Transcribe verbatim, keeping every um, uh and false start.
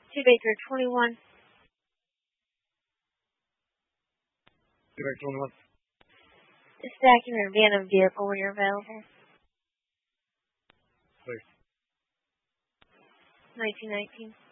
Two Baker twenty-one. Two Baker twenty-one. This document abandoned vehicle when you're available. Please. nineteen nineteen.